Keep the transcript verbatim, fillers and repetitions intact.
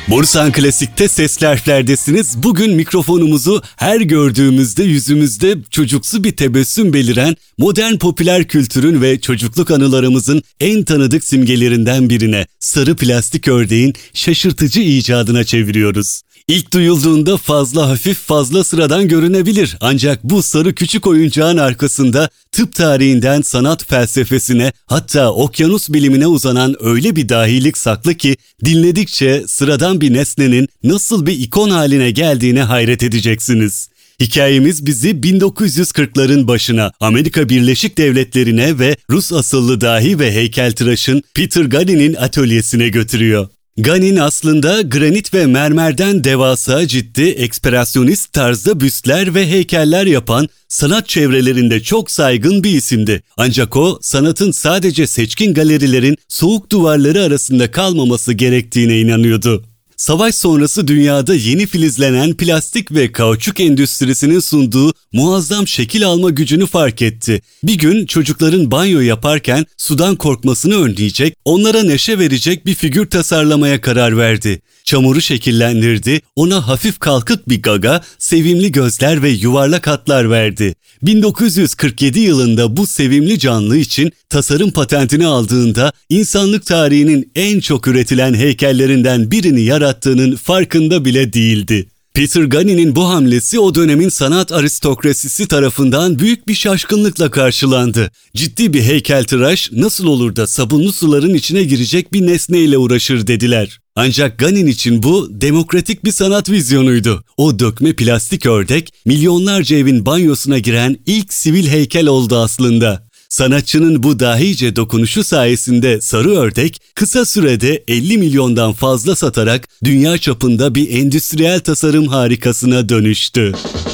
Borusan Klasik'te Sesli Harfler'desiniz. Bugün mikrofonumuzu her gördüğümüzde yüzümüzde çocuksu bir tebessüm beliren modern popüler kültürün ve çocukluk anılarımızın en tanıdık simgelerinden birine, sarı plastik ördeğin şaşırtıcı icadına çeviriyoruz. İlk duyulduğunda fazla hafif, fazla sıradan görünebilir. Ancak bu sarı küçük oyuncağın arkasında tıp tarihinden sanat felsefesine, hatta okyanus bilimine uzanan öyle bir dahilik saklı ki dinledikçe sıradan bir nesnenin nasıl bir ikon haline geldiğine hayret edeceksiniz. Hikayemiz bizi bin dokuz yüz kırkların başına, Amerika Birleşik Devletleri'ne ve Rus asıllı dahi ve heykeltıraşın Peter Ganin'in atölyesine götürüyor. Ganin aslında granit ve mermerden devasa, ciddi, ekspresyonist tarzda büstler ve heykeller yapan, sanat çevrelerinde çok saygın bir isimdi. Ancak o, sanatın sadece seçkin galerilerin soğuk duvarları arasında kalmaması gerektiğine inanıyordu. Savaş sonrası dünyada yeni filizlenen plastik ve kauçuk endüstrisinin sunduğu muazzam şekil alma gücünü fark etti. Bir gün çocukların banyo yaparken sudan korkmasını önleyecek, onlara neşe verecek bir figür tasarlamaya karar verdi. Çamuru şekillendirdi, ona hafif kalkık bir gaga, sevimli gözler ve yuvarlak hatlar verdi. bin dokuz yüz kırk yedi yılında bu sevimli canlı için tasarım patentini aldığında insanlık tarihinin en çok üretilen heykellerinden birini yarattığının farkında bile değildi. Peter Ganin'in bu hamlesi o dönemin sanat aristokrasisi tarafından büyük bir şaşkınlıkla karşılandı. Ciddi bir heykeltıraş nasıl olur da sabunlu suların içine girecek bir nesneyle uğraşır dediler. Ancak Ganin için bu demokratik bir sanat vizyonuydu. O dökme plastik ördek milyonlarca evin banyosuna giren ilk sivil heykel oldu aslında. Sanatçının bu dahice dokunuşu sayesinde sarı ördek kısa sürede elli milyondan fazla satarak dünya çapında bir endüstriyel tasarım harikasına dönüştü.